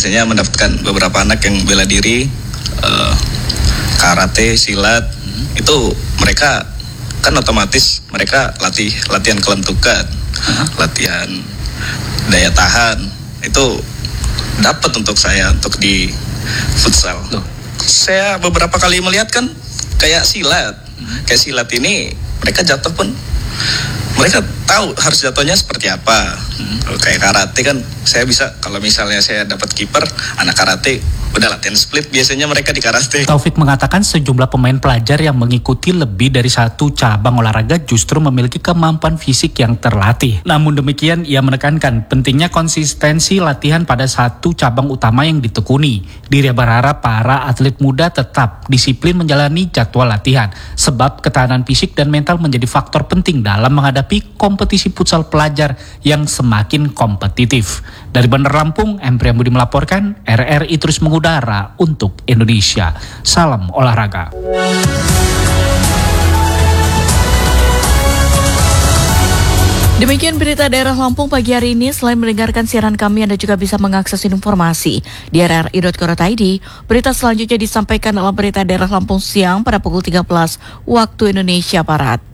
biasanya mendapatkan beberapa anak yang bela diri, karate, silat. Itu mereka kan otomatis mereka latihan kelentukan, latihan daya tahan. Itu dapat untuk saya untuk di futsal. Saya beberapa kali melihat kan kayak silat ini mereka jatuh pun mereka tahu harus jatuhnya seperti apa. Kalau kayak karate kan saya bisa, kalau misalnya saya dapat kiper anak karate, udah latihan split biasanya mereka di karate. Taufik mengatakan sejumlah pemain pelajar yang mengikuti lebih dari satu cabang olahraga justru memiliki kemampuan fisik yang terlatih. Namun demikian, ia menekankan pentingnya konsistensi latihan pada satu cabang utama yang ditekuni. Dirinya berharap para atlet muda tetap disiplin menjalani jadwal latihan, sebab ketahanan fisik dan mental menjadi faktor penting dalam menghadapi kompetisi futsal pelajar yang semakin kompetitif. Dari Bandar Lampung, M. Priyambudi melaporkan, RRI terus mengudara untuk Indonesia. Salam olahraga. Demikian berita daerah Lampung pagi hari ini. Selain mendengarkan siaran kami, Anda juga bisa mengakses informasi di rri.co.id. Berita selanjutnya disampaikan dalam berita daerah Lampung siang pada pukul 13 waktu Indonesia Barat.